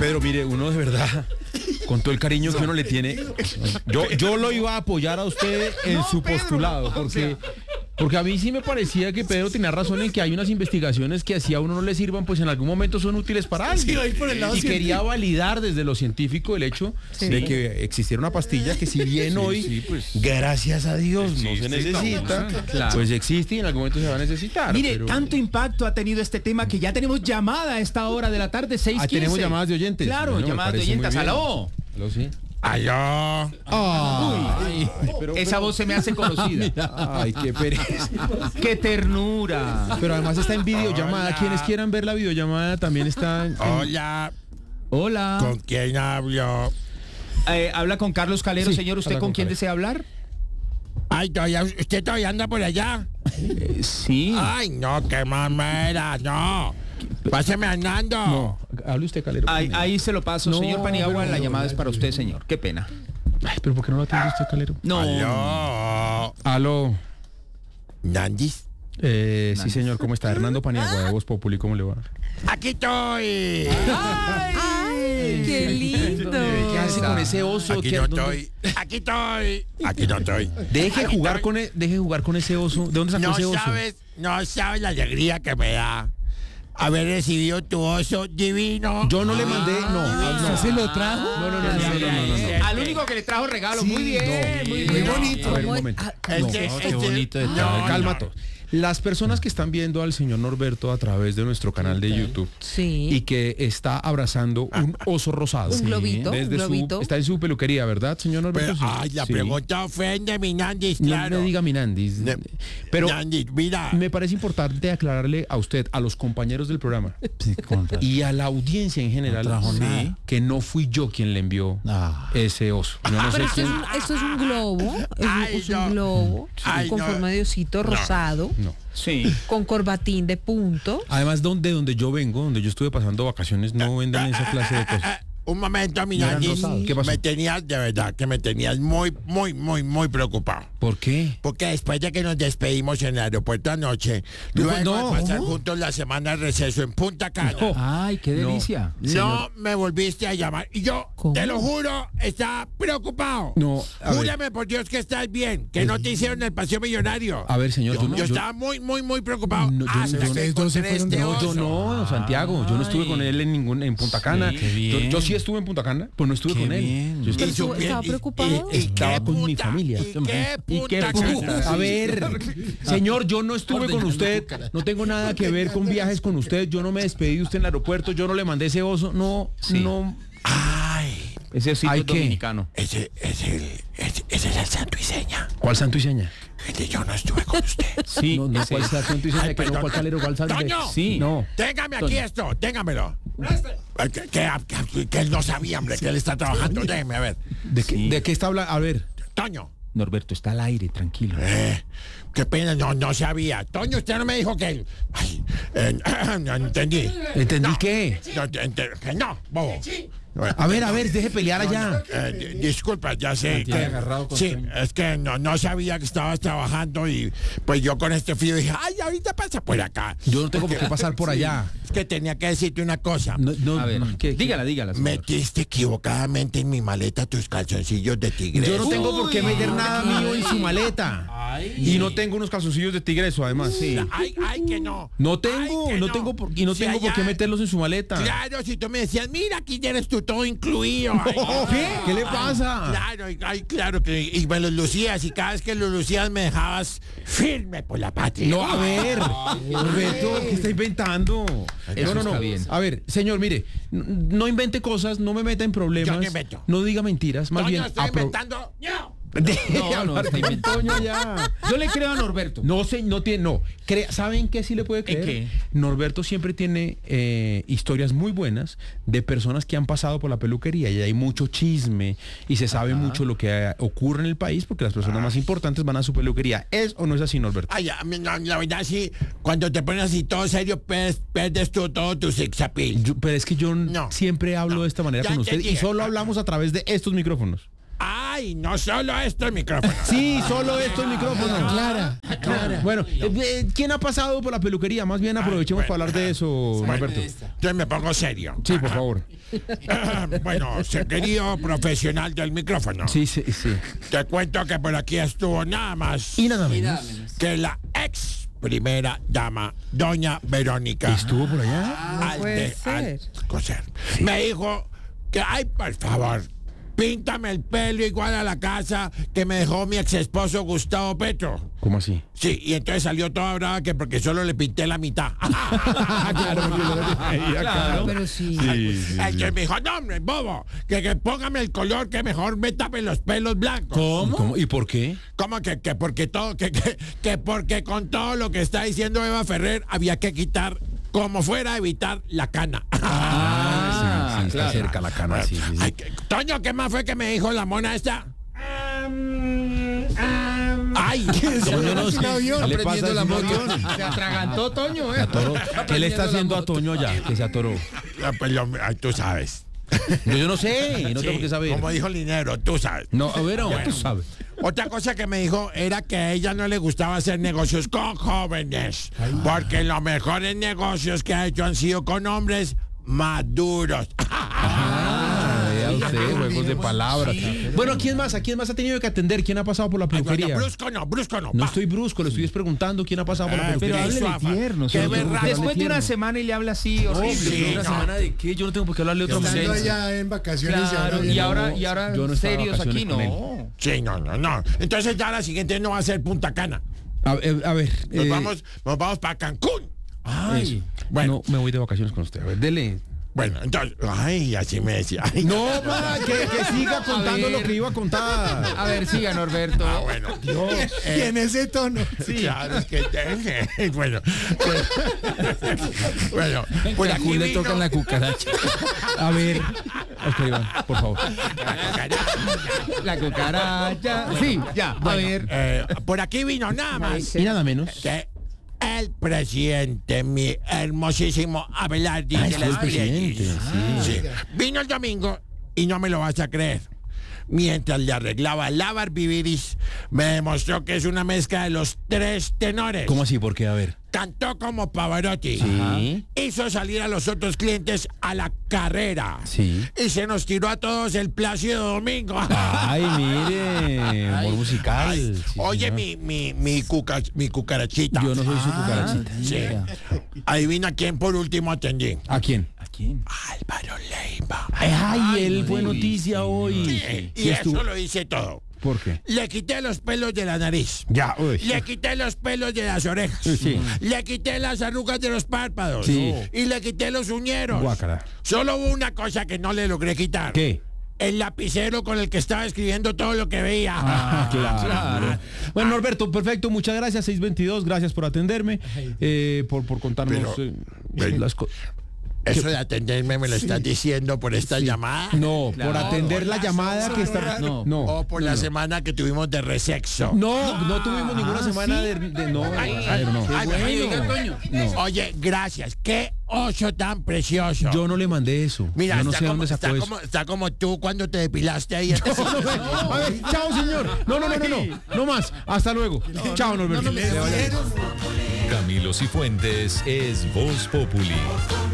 Pedro, mire, uno de verdad, con todo el cariño que uno le tiene, yo lo iba a apoyar a usted en su postulado, porque a mí sí me parecía que Pedro tenía razón en que hay unas investigaciones que así a uno no le sirvan, pues en algún momento son útiles para alguien. Y quería validar desde lo científico el hecho de que existiera una pastilla que si bien hoy, gracias a Dios, no se necesita, pues existe y en algún momento se va a necesitar. Mire, tanto impacto ha tenido este tema que ya tenemos llamada a esta hora de la tarde, 6:15. Tenemos llamadas de oyentes. Claro, llamadas de oyentes. ¡Aló! ¿Aló, sí? ¡Aló! Esa voz se me hace conocida. Ay, qué pereza. ¡Qué ternura! Pero además está en videollamada. Hola. Quienes quieran ver la videollamada también está Hola, Hola. ¿con quién hablo? Habla con Carlos Calero, Sí, señor. ¿Usted habla con con quién Calero. desea hablar? Ay, ¿usted todavía anda por allá? Sí. Ay, no, qué mamera, no. Páseme andando. No, hable usted, Calero. Ahí se lo paso. No, Señor Paniagua, pero la no, llamada es para usted, señor. Qué pena. Ay, pero ¿por qué no lo atiende usted, Calero? No. Aló. Aló. ¿Nandis? Sí, señor, ¿cómo está? Hernando Paniagua, de Voz Populi, ¿cómo le va? Aquí estoy. ¡Ay, qué lindo! ¿Qué hace con ese oso? Aquí ¿Qué- no dónde- estoy. Aquí estoy. Aquí no estoy. Deje Aquí jugar estoy. deje jugar con ese oso. ¿De dónde sacó No ese oso? no sabes la alegría que me da haber recibido tu oso divino. Yo no le mandé, no. ¿Se lo trajo? No. Al único que le trajo regalo. Muy bien, muy bien. bonito. A ver, un momento. Qué bonito Calma todo. Las personas que están viendo al señor Norberto a través de nuestro canal de YouTube Sí. y que está abrazando un oso rosado. Un globito, Desde un globito. está en su peluquería, ¿verdad, señor Norberto? Pero, ay, la Sí. pregunta ofende, mi Nandis, No claro. me diga Minandis. Pero Nandis, mira. me parece importante aclararle a usted, a los compañeros del programa y a la audiencia en general que no fui yo quien le envió ese oso. Yo no sé Pero esto quién- esto es un globo, Ay, es un no. globo Ay, con no. forma de osito rosado, No. Sí. con corbatín de punto. Además, donde yo vengo, donde yo estuve pasando vacaciones, no venden esa clase de cosas. Un momento, mi No eran Nandis. rosados. ¿Qué pasó? Me tenías, de verdad, que me tenías muy preocupado. ¿Por qué? Porque después de que nos despedimos en el aeropuerto anoche, luego no, de pasar ¿cómo? juntos la semana de receso en Punta Cana, Ay, qué delicia. no me volviste a llamar. Y yo, ¿Cómo? te lo juro, estaba preocupado. No, a ver. Júrame por Dios que estás bien, que no te hicieron el paseo millonario. A ver, señor, Yo estaba muy preocupado. No, yo hasta no- que ustedes no se encontré fueron este de- oso. no, Santiago, yo no estuve con él en Punta Cana. qué bien. Yo sí estuve en Punta Cana, pues no estuve con él. bien. Yo Pero estuve- tú estaba preocupado. Estaba qué con mi puta, familia. ¿Y qué puta? A ver, señor, yo no estuve con usted, no tengo nada que ver con viajes con usted, yo no me despedí de usted en el aeropuerto, yo no le mandé ese oso, no. Ay, Ese osito Ay, es ¿qué? dominicano. ese es el santo y seña. ¿Cuál santo y seña? Yo no estuve con usted. Sí. No, ¿cuál santo y seña? Ay, Que no, perdón. ¿cuál calero, cuál santo? ¡Toño! Sí. No. Téngame aquí esto, téngamelo. Que él no sabía, hombre, que él está trabajando. Déjeme a ver. ¿De qué está hablando? A ver. Toño. Norberto, está al aire, tranquilo. Qué pena, no sabía. Toño, usted no me dijo que él. Ay, no entendí. ¿Entendí No. qué? Que no, bobo. A ver, deje pelear allá. Disculpa, ya sé. tiene agarrado con Sí, sueño. es que no sabía que estabas trabajando y pues yo con este frío dije, ay, ahorita pasa por acá. Yo no tengo por qué pasar por allá. Es que tenía que decirte una cosa. No, A ver, ¿qué? dígala, señor. Metiste equivocadamente en mi maleta tus calzoncillos de tigre. Yo no tengo por qué meter nada mío en su maleta. Y no tengo unos calzoncillos de tigreso, además. Sí. Ay, que no. No tengo, Ay, que no tengo por qué meterlos en su maleta. Claro, si tú me decías, mira, aquí tienes tú todo incluido. Ay, ¿Qué? ¿Qué le pasa? Claro, claro que y me los lucías y cada vez que los lucías me dejabas firme por la patria. No, a ver, Roberto, ¿qué está inventando? Eso No. está bien. A ver, señor, mire, no invente cosas, no me meta en problemas. Yo no invento. No diga mentiras, más Toño, bien. estoy inventando. No. Deje No, hablar está con inventando. Toño ya. Yo le creo a Norberto. No sé, no tiene, no. ¿Saben qué sí le puede creer? qué? Norberto siempre tiene historias muy buenas de personas que han pasado por la peluquería y hay mucho chisme y se sabe mucho lo que ocurre en el país porque las personas más importantes van a su peluquería. ¿Es o no es así, Norberto? Ay, no, la verdad sí, cuando te pones así todo serio, pierdes tú todo tu sex appeal. Pero es que yo No, siempre hablo no. de esta manera Ya con usted entendí. y solo hablamos a través de estos micrófonos. Ay, Ay, no solo estos micrófonos. Sí, solo estos micrófonos. Clara. Bueno, ¿quién ha pasado por la peluquería? Más bien aprovechemos para hablar de eso, Norberto. Yo me pongo serio. Sí, por favor. Bueno, querido profesional del micrófono. Sí. Te cuento que por aquí estuvo nada más Y nada menos. que la ex primera dama, doña Verónica. ¿Estuvo por allá? puede ser. Alcocer. Me dijo que, ay, por favor, píntame el pelo igual a la casa que me dejó mi ex esposo Gustavo Petro. ¿Cómo así? Sí, y entonces salió toda brava que porque solo le pinté la mitad. Claro. Pero sí. El que me dijo, no, hombre, bobo, que póngame el color que mejor me tapen los pelos blancos. ¿Cómo? ¿Y por qué? ¿Cómo que porque todo, que porque con todo lo que está diciendo Eva Ferrer había que quitar, como fuera, evitar la cana? Sí, está cerca la cana, sí. Ay, Toño, ¿qué más fue que me dijo la mona esta? Ay, Toño no, un avión. ¿qué le pasa a la ese moto. avión? Se atragantó Toño, Se atoró. ¿Qué le está haciendo a Toño ya? Que se atoró. pues ay, tú sabes. Yo no sé, no tengo que saber. Como dijo Linero, tú sabes. No, a ver, tú sabes. Otra cosa que me dijo era que a ella no le gustaba hacer negocios con jóvenes, porque los mejores negocios que ha hecho han sido con hombres maduros. Vea usted, juegos de palabras. Bueno, ¿a quién más ha tenido que atender? ¿Quién ha pasado por la Ay, peluquería? brusco no. No va. estoy brusco, le estoy preguntando quién ha pasado por la Pero peluquería. háblele Háblele tierno. Qué señor. berraco. Después de una semana y le habla así horrible. Sí, ¿Una no. semana de qué? Yo no tengo por qué hablarle otra Estando vez. allá en vacaciones Claro, y y ahora ahora yo no estaba de serios aquí, vacaciones no. Sí, no. Entonces ya la siguiente no va a ser Punta Cana. A ver. Nos vamos para Cancún. Ay, Bueno. no, me voy de vacaciones con usted. A ver, dele. Bueno, entonces, ay, así me decía. Ay, No, ma, que siga contando ver. lo que iba a contar. A ver, siga, Norberto. bueno. y en ese tono. Claro, es que bueno. Bueno, por aquí le vino, tocan la cucaracha. A ver. Oscar Iván, por favor. La cucaracha. Sí, ya. A ver. por aquí vino nada más Y nada menos. que el presidente, mi hermosísimo Abelardi de es las el presidente, Piedras. Sí. Vino el domingo y no me lo vas a creer. Mientras le arreglaba la barbiviris, me demostró que es una mezcla de los tres tenores. ¿Cómo así? ¿Por qué? A ver. Cantó como Pavarotti. Sí. Hizo salir a los otros clientes a la carrera. Sí. Y se nos tiró a todos el Plácido Domingo. Ay, mire, humor musical. Sí, Oye, señor. mi cucarachita. Yo no soy su cucarachita. Sí. Adivina quién por último atendí. ¿A quién? Álvaro Leiva. Ay, él fue noticia hoy. Y eso lo hice todo. ¿Por qué? Le quité los pelos de la nariz. Ya, uy. Le quité los pelos de las orejas. Sí. Le quité las arrugas de los párpados. Sí. Y le quité los uñeros. Guácala. Solo hubo una cosa que no le logré quitar. ¿Qué? El lapicero con el que estaba escribiendo todo lo que veía. Claro. Bueno, Norberto, perfecto, muchas gracias, 622, gracias por atenderme, por contarnos Pero, las cosas. Eso de atenderme me lo estás diciendo por esta llamada. No, por atender la llamada que está... No. O por la semana que tuvimos de resexo. No tuvimos ninguna semana de... No, Ay, a ver, no. ay, Oiga, Toño. No. Oye, gracias. Qué oso tan precioso. Yo no le mandé eso. Mira, yo no está, sé como, dónde sacó eso. está como tú cuando te depilaste ahí. A ver, chao, señor. No más. Hasta luego. Chao, Norberto. Camilo Cifuentes es Voz Populi.